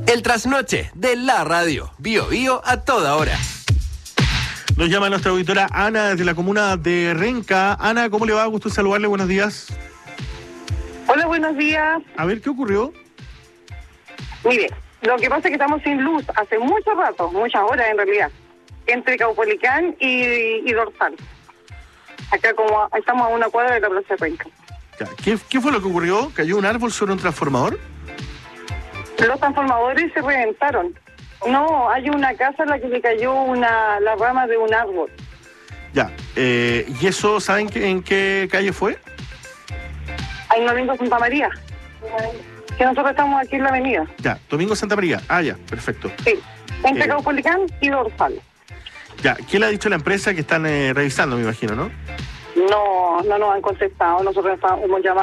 El trasnoche de la radio. Bio Bio a toda hora. Nos llama nuestra auditora Ana desde la comuna de Renca. Ana, ¿cómo le va? Gusto saludarle, buenos días. Hola, buenos días. A ver, ¿qué ocurrió? Mire, lo que pasa es que estamos sin luz hace mucho rato, muchas horas en realidad, entre Caupolicán y Dorsal. Acá como estamos a una cuadra de la Plaza de Renca. ¿Qué fue lo que ocurrió? ¿Cayó un árbol sobre un transformador? Los transformadores se reventaron. No, hay una casa en la que le cayó la rama de un árbol. Ya, ¿y eso saben en qué calle fue? Ahí en Domingo Santa María. Que nosotros estamos aquí en la avenida. Ya, Domingo Santa María. Ah, ya, perfecto. Sí, entre Caupolicán y Dorsal. Ya, ¿qué le ha dicho la empresa que están revisando, me imagino, no? No nos han contestado. Nosotros hemos llamado